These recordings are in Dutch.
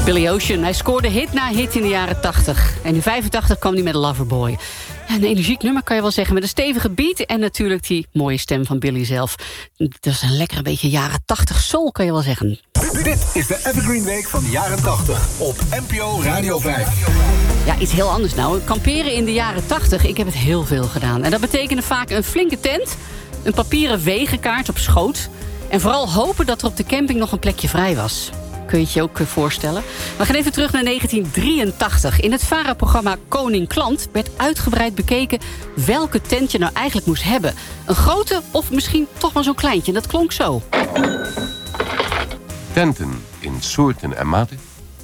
Billy Ocean, hij scoorde hit na hit in de jaren 80. En in 85 kwam hij met Loverboy. Een energiek nummer kan je wel zeggen, met een stevige beat... en natuurlijk die mooie stem van Billy zelf. Dat is een lekker beetje jaren 80 soul, kan je wel zeggen. Dit is de Evergreen Week van de jaren 80 op NPO Radio 5. Ja, iets heel anders nou. Kamperen in de jaren 80, ik heb het heel veel gedaan. En dat betekende vaak een flinke tent, een papieren wegenkaart op schoot... en vooral hopen dat er op de camping nog een plekje vrij was. Kun je het je ook voorstellen? We gaan even terug naar 1983. In het VARA-programma Koning Klant werd uitgebreid bekeken... welke tent je nou eigenlijk moest hebben. Een grote of misschien toch wel zo'n kleintje. Dat klonk zo. Tenten in soorten en maten.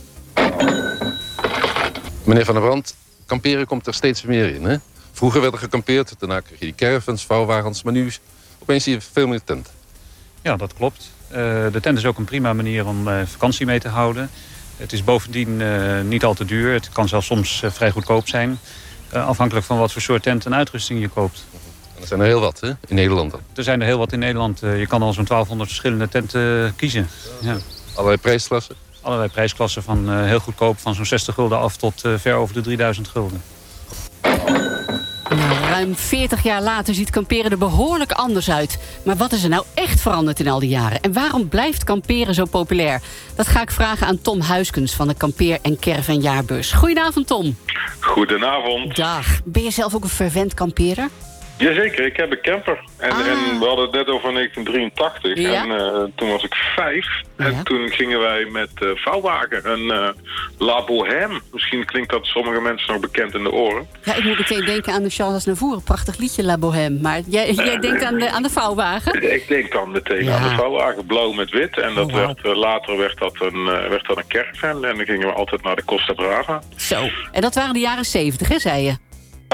Meneer Van der Brand, kamperen komt er steeds meer in, hè? Vroeger werd er gekampeerd, daarna kreeg je die caravans, vouwwagens... maar nu opeens zie je veel meer tent. Ja, dat klopt. De tent is ook een prima manier om vakantie mee te houden. Het is bovendien niet al te duur. Het kan zelfs soms vrij goedkoop zijn. Afhankelijk van wat voor soort tent en uitrusting je koopt. En er zijn er heel wat, hè, in Nederland dan. Er zijn er heel wat in Nederland. Je kan al zo'n 1200 verschillende tenten kiezen. Ja. Allerlei prijsklassen? Allerlei prijsklassen van heel goedkoop, van zo'n 60 gulden af tot ver over de 3000 gulden. Nou, ruim 40 jaar later ziet kamperen er behoorlijk anders uit. Maar wat is er nou echt veranderd in al die jaren? En waarom blijft kamperen zo populair? Dat ga ik vragen aan Tom Huiskens van de Kampeer- en Caravan Jaarbeurs. Goedenavond, Tom. Goedenavond. Dag. Ben je zelf ook een fervent kamperer? Jazeker, ik heb een camper. En we hadden het net over 1983. Ja. En toen was ik 5. Ja. En toen gingen wij met vouwwagen een La Bohème. Misschien klinkt dat sommige mensen nog bekend in de oren. Ja, ik moet meteen denken aan de Charles Aznavour. Een prachtig liedje, La Bohème. Maar jij denkt aan de vouwwagen? Ik denk dan meteen aan de vouwwagen, blauw met wit. En dat later werd dat een caravan. En dan gingen we altijd naar de Costa Brava. Zo. En dat waren de jaren 70, hè, zei je?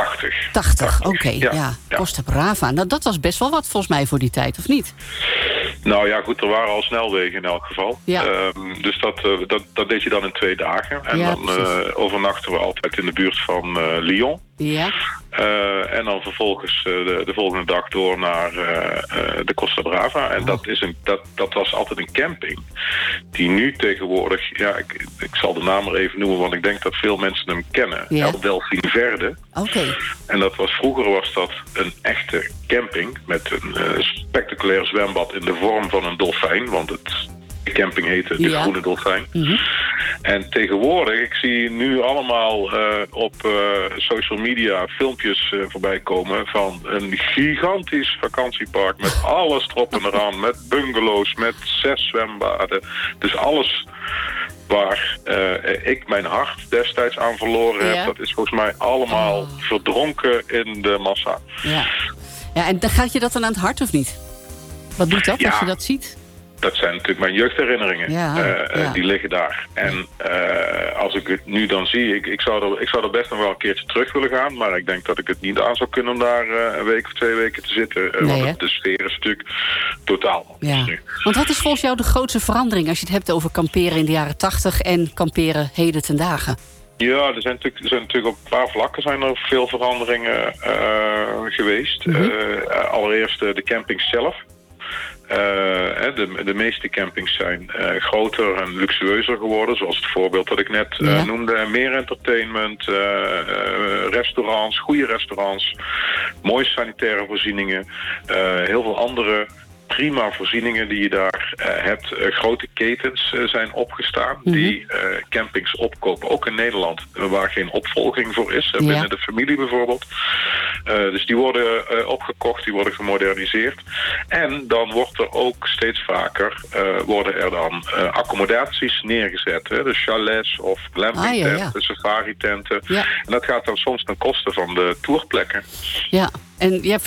80. Oké. Ja. Costa Brava. Nou, dat was best wel wat volgens mij voor die tijd, of niet? Nou ja, goed, er waren al snelwegen in elk geval. Ja. Dus dat deed je dan in 2 dagen. En dan overnachten we altijd in de buurt van Lyon. Ja. En dan vervolgens de volgende dag door naar de Costa Brava. En dat was altijd een camping. Die nu tegenwoordig... Ja, ik zal de naam maar even noemen, want ik denk dat veel mensen hem kennen. Ja. El Delfin Verde. Oké. En vroeger was dat een echte camping met een spectaculair zwembad in de vorm van een dolfijn. Want de camping heette de Groene Dolfijn. Mm-hmm. En tegenwoordig, ik zie nu allemaal op social media filmpjes voorbij komen van een gigantisch vakantiepark met alles erop en eraan. Met bungalows, met 6 zwembaden. Dus alles waar ik mijn hart destijds aan verloren heb, dat is volgens mij allemaal verdronken in de massa. Ja, en dan gaat je dat dan aan het hart of niet? Wat doet dat als je dat ziet? Dat zijn natuurlijk mijn jeugdherinneringen. Die liggen daar. En als ik het nu dan zie... Ik zou er best nog wel een keertje terug willen gaan. Maar ik denk dat ik het niet aan zou kunnen om daar een week of 2 weken te zitten. Want de sfeer is natuurlijk totaal anders nu. Want wat is volgens jou de grootste verandering... als je het hebt over kamperen in de jaren 80 en kamperen heden ten dagen? Ja, er zijn natuurlijk op een paar vlakken zijn er veel veranderingen geweest. Mm-hmm. Allereerst de camping zelf. De meeste campings zijn groter en luxueuzer geworden. Zoals het voorbeeld dat ik net noemde. Meer entertainment, restaurants, goede restaurants. Mooie sanitaire voorzieningen. Heel veel andere prima voorzieningen die je daar hebt. Grote ketens zijn opgestaan die campings opkopen. Ook in Nederland, waar geen opvolging voor is. Binnen de familie bijvoorbeeld. Dus die worden opgekocht, die worden gemoderniseerd. En dan wordt er ook steeds vaker worden er dan accommodaties neergezet. Dus chalets of glampingtenten, safari-tenten. Ja. En dat gaat dan soms ten koste van de tourplekken. Ja. En